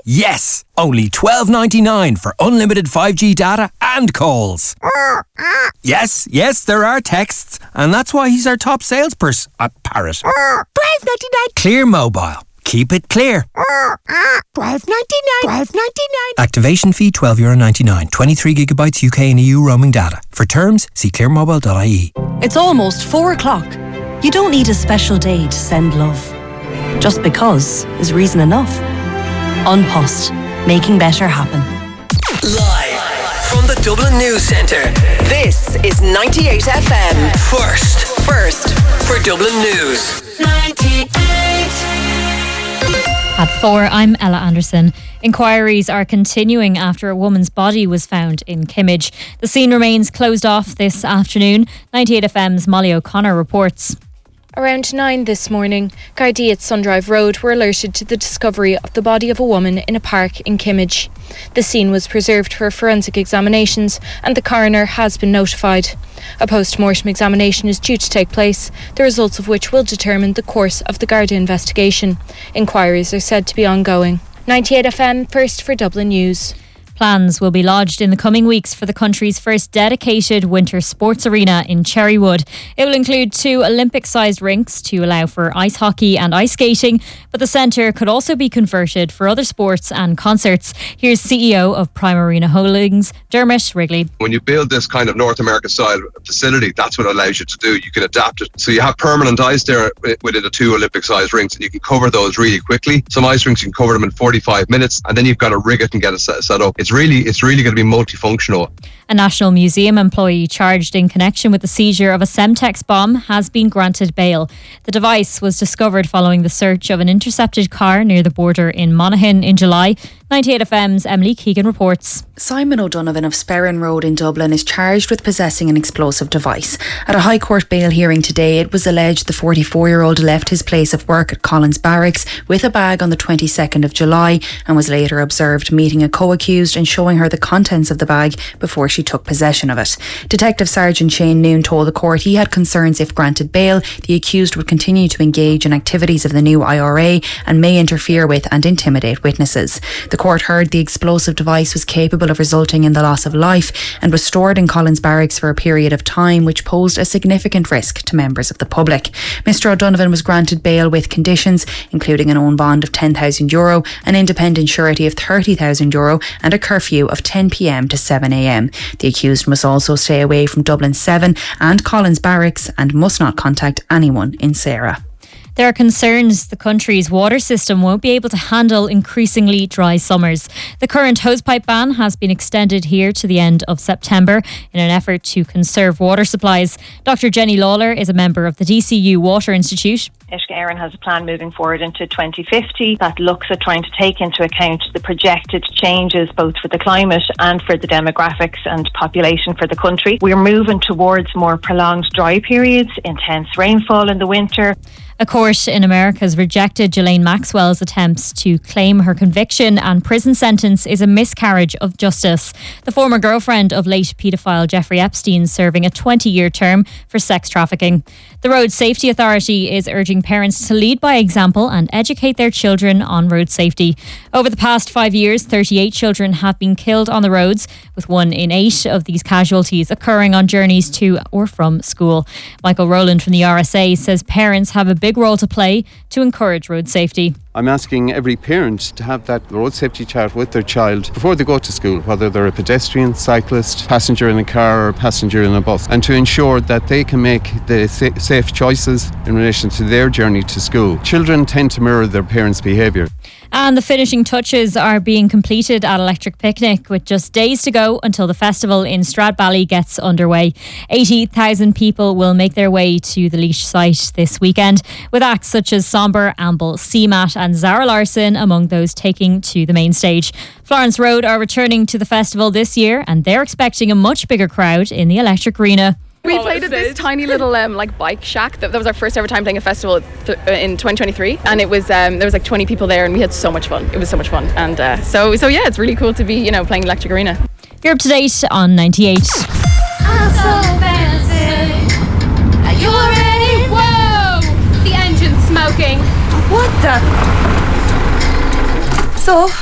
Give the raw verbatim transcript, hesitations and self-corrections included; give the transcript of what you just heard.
Yes! Only twelve ninety-nine for unlimited five G data and calls. Yes, yes, there are texts, and that's why he's our top salesperson at Parrot. twelve ninety-nine. Clear Mobile. Keep it clear. twelve ninety-nine. twelve ninety-nine. Activation fee twelve euro ninety-nine. twenty-three gigabytes U K and E U roaming data. For terms, see clear mobile dot I E. It's almost four o'clock. You don't need a special day to send love. Just because is reason enough. An Post. Making better happen. Live from the Dublin News Centre. This is ninety-eight F M. First. First for Dublin News. ninety-eight. At four, I'm Ella Anderson. Inquiries are continuing after a woman's body was found in Kimmage. The scene remains closed off this afternoon. ninety-eight F M's Molly O'Connor reports. Around nine this morning, Gardaí at Sundrive Road were alerted to the discovery of the body of a woman in a park in Kimmage. The scene was preserved for forensic examinations and the coroner has been notified. A post-mortem examination is due to take place, the results of which will determine the course of the Garda investigation. Inquiries are said to be ongoing. ninety-eight F M, first for Dublin News. Plans will be lodged in the coming weeks for the country's first dedicated winter sports arena in Cherrywood. It will include two Olympic-sized rinks to allow for ice hockey and ice skating, but the centre could also be converted for other sports and concerts. Here's C E O of Prime Arena Holdings, Dermot Wrigley. When you build this kind of North America style facility, that's what it allows you to do. You can adapt it. So you have permanent ice there within the two Olympic-sized rinks, and you can cover those really quickly. Some ice rinks, you can cover them in forty-five minutes, and then you've got to rig it and get it set, set up. It's really, it's really going to be multifunctional. A National Museum employee charged in connection with the seizure of a Semtex bomb has been granted bail. The device was discovered following the search of an intercepted car near the border in Monaghan in July. ninety-eight F M's Emily Keegan reports. Simon O'Donovan of Sperrin Road in Dublin is charged with possessing an explosive device. At a High Court bail hearing today, it was alleged the forty-four-year-old left his place of work at Collins Barracks with a bag on the twenty-second of July and was later observed meeting a co-accused and showing her the contents of the bag before she took possession of it. Detective Sergeant Shane Noon told the court he had concerns if granted bail, the accused would continue to engage in activities of the new I R A and may interfere with and intimidate witnesses. The court heard the explosive device was capable of resulting in the loss of life and was stored in Collins Barracks for a period of time which posed a significant risk to members of the public. Mister O'Donovan was granted bail with conditions including an own bond of ten thousand euro, an independent surety of thirty thousand euro and a curfew of ten p m to seven a m. The accused must also stay away from Dublin seven and Collins Barracks and must not contact anyone in Sarah. There are concerns the country's water system won't be able to handle increasingly dry summers. The current hosepipe ban has been extended here to the end of September in an effort to conserve water supplies. Doctor Jenny Lawler is a member of the D C U Water Institute. Uisce Éireann has a plan moving forward into twenty fifty that looks at trying to take into account the projected changes both for the climate and for the demographics and population for the country. We're moving towards more prolonged dry periods, intense rainfall in the winter. A court in America has rejected Ghislaine Maxwell's attempts to claim her conviction and prison sentence is a miscarriage of justice. The former girlfriend of late paedophile Jeffrey Epstein serving a twenty-year term for sex trafficking. The Road Safety Authority is urging parents to lead by example and educate their children on road safety. Over the past five years, thirty-eight children have been killed on the roads, with one in eight of these casualties occurring on journeys to or from school. Michael Rowland from the R S A says parents have a big role to play to encourage road safety. I'm asking every parent to have that road safety chat with their child before they go to school, whether they're a pedestrian, cyclist, passenger in a car or passenger in a bus, and to ensure that they can make the sa- safe choices in relation to their journey to school. Children tend to mirror their parents' behaviour. And the finishing touches are being completed at Electric Picnic with just days to go until the festival in Stradbally gets underway. eighty thousand people will make their way to the Laois site this weekend, with acts such as Somber, Amble, C MAT and Zara Larson among those taking to the main stage. Florence Road are returning to the festival this year and they're expecting a much bigger crowd in the Electric Arena. We played at this tiny little um, like bike shack. That, that was our first ever time playing a festival th- in twenty twenty-three, and it was um, there was like twenty people there, and we had so much fun. It was so much fun, and uh, so so yeah, it's really cool to be you know playing Electric Arena. You're up to date on ninety-eight. I'm so fancy. Are you ready? Whoa! The engine's smoking. What the? So